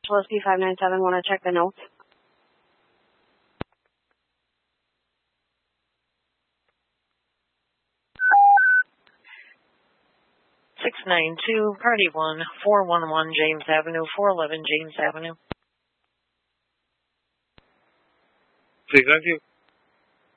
Nashville SP597. Want to check the notes? Party 1, 411 James Avenue, 411 James Avenue. 692.